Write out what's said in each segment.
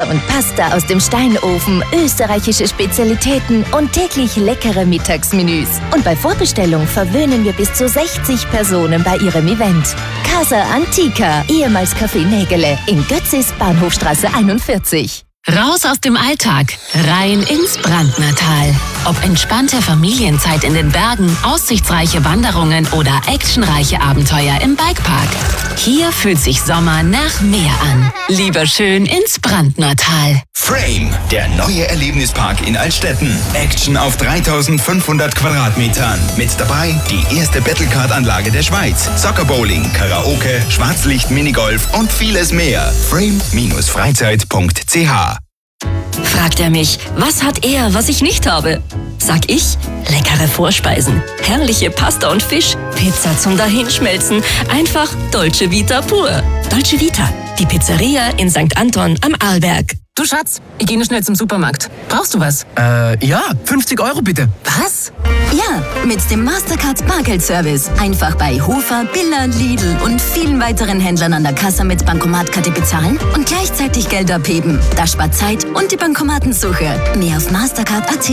und Pasta aus dem Steinofen, österreichische Spezialitäten und täglich leckere Mittagsmenüs. Und bei Vorbestellung verwöhnen wir bis zu 60 Personen bei Ihrem Event. Casa Antica, ehemals Café Nägele, in Götzis, Bahnhofstraße 41. Raus aus dem Alltag, rein ins Brandnertal. Ob entspannte Familienzeit in den Bergen, aussichtsreiche Wanderungen oder actionreiche Abenteuer im Bikepark. Hier fühlt sich Sommer nach Meer an. Lieber schön ins Brandnertal. Frame, der neue Erlebnispark in Altstetten. Action auf 3500 Quadratmetern. Mit dabei die erste Battlecard-Anlage der Schweiz. Soccerbowling, Karaoke, Schwarzlicht, Minigolf und vieles mehr. Frame-freizeit.ch. Fragt er mich, was hat er, was ich nicht habe? Sag ich, leckere Vorspeisen, herrliche Pasta und Fisch, Pizza zum Dahinschmelzen, einfach Dolce Vita pur. Dolce Vita, die Pizzeria in St. Anton am Arlberg. Du Schatz, ich gehe nur schnell zum Supermarkt. Brauchst du was? Ja, 50 € bitte. Was? Ja, mit dem Mastercard Bargeldservice. Einfach bei Hofer, Billa, Lidl und vielen weiteren Händlern an der Kasse mit Bankomatkarte bezahlen und gleichzeitig Geld abheben. Das spart Zeit und die Bankomatensuche. Mehr auf Mastercard.at.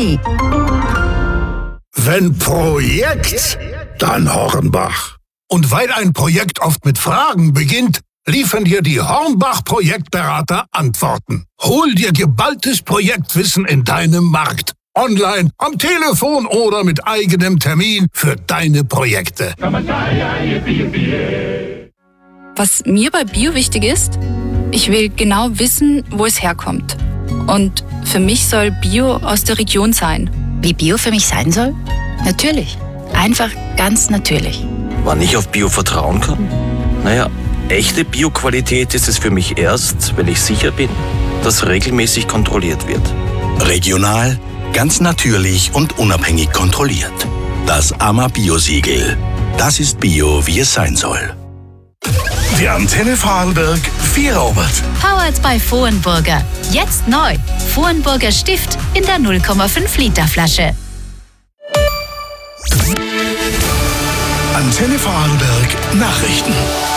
Wenn Projekt, dann Hornbach. Und weil ein Projekt oft mit Fragen beginnt, liefern dir die Hornbach-Projektberater Antworten. Hol dir geballtes Projektwissen in deinem Markt. Online, am Telefon oder mit eigenem Termin für deine Projekte. Was mir bei Bio wichtig ist, ich will genau wissen, wo es herkommt. Und für mich soll Bio aus der Region sein. Wie Bio für mich sein soll? Natürlich. Einfach ganz natürlich. Wann ich auf Bio vertrauen kann? Naja, echte Bio-Qualität ist es für mich erst, wenn ich sicher bin, dass regelmäßig kontrolliert wird. Regional, ganz natürlich und unabhängig kontrolliert. Das AMA Bio-Siegel. Das ist Bio, wie es sein soll. Die Antenne Vorarlberg Vierobert. Powered by Vohenburger. Jetzt neu. Vohenburger Stift in der 0,5 Liter Flasche. Antenne Vorarlberg Nachrichten.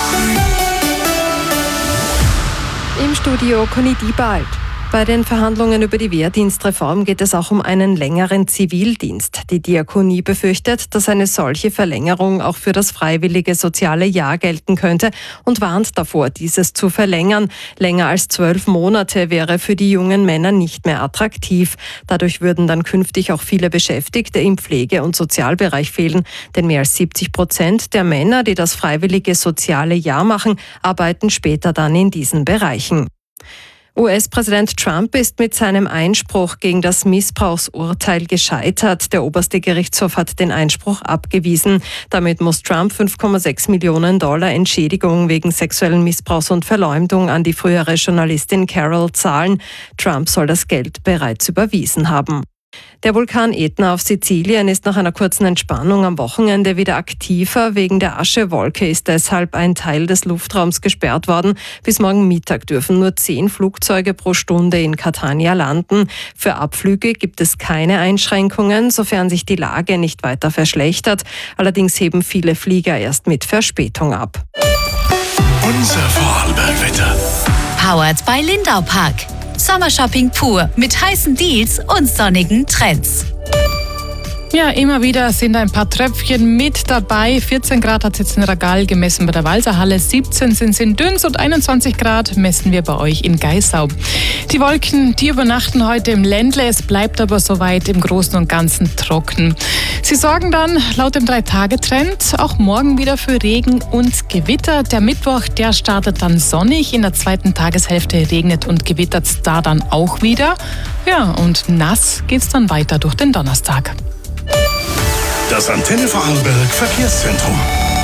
Im Studio Conny Diebald. Bei den Verhandlungen über die Wehrdienstreform geht es auch um einen längeren Zivildienst. Die Diakonie befürchtet, dass eine solche Verlängerung auch für das freiwillige soziale Jahr gelten könnte und warnt davor, dieses zu verlängern. Länger als 12 Monate wäre für die jungen Männer nicht mehr attraktiv. Dadurch würden dann künftig auch viele Beschäftigte im Pflege- und Sozialbereich fehlen. Denn mehr als 70% der Männer, die das freiwillige soziale Jahr machen, arbeiten später dann in diesen Bereichen. US-Präsident Trump ist mit seinem Einspruch gegen das Missbrauchsurteil gescheitert. Der oberste Gerichtshof hat den Einspruch abgewiesen. Damit muss Trump $5,6 Millionen Entschädigung wegen sexuellen Missbrauchs und Verleumdung an die frühere Journalistin Carol zahlen. Trump soll das Geld bereits überwiesen haben. Der Vulkan Etna auf Sizilien ist nach einer kurzen Entspannung am Wochenende wieder aktiver. Wegen der Aschewolke ist deshalb ein Teil des Luftraums gesperrt worden. Bis morgen Mittag dürfen nur 10 Flugzeuge pro Stunde in Catania landen. Für Abflüge gibt es keine Einschränkungen, sofern sich die Lage nicht weiter verschlechtert. Allerdings heben viele Flieger erst mit Verspätung ab. Unser Vorarlberg-Wetter. Powered by Lindau Park. Sommershopping pur mit heißen Deals und sonnigen Trends. Ja, immer wieder sind ein paar Tröpfchen mit dabei. 14 Grad hat es jetzt in Ragal gemessen bei der Walserhalle, 17 sind es in Düns und 21 Grad messen wir bei euch in Geissau. Die Wolken, die übernachten heute im Ländle, es bleibt aber soweit im Großen und Ganzen trocken. Sie sorgen dann laut dem 3-Tage-Trend auch morgen wieder für Regen und Gewitter. Der Mittwoch, der startet dann sonnig, in der zweiten Tageshälfte regnet und gewittert es da dann auch wieder. Ja, und nass geht's dann weiter durch den Donnerstag. Das Antenne Vorarlberg Verkehrszentrum.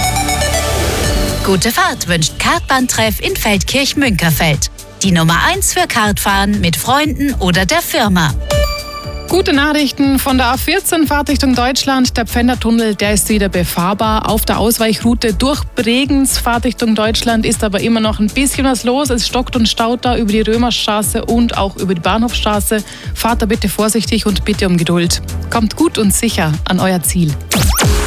Gute Fahrt wünscht Kartbahntreff in Feldkirch-Münkerfeld. Die Nummer 1 für Kartfahren mit Freunden oder der Firma. Gute Nachrichten von der A14 Fahrtrichtung Deutschland. Der Pfändertunnel, der ist wieder befahrbar. Auf der Ausweichroute durch Bregenz Fahrtrichtung Deutschland ist aber immer noch ein bisschen was los. Es stockt und staut da über die Römerstraße und auch über die Bahnhofstraße. Fahrt da bitte vorsichtig und bitte um Geduld. Kommt gut und sicher an euer Ziel.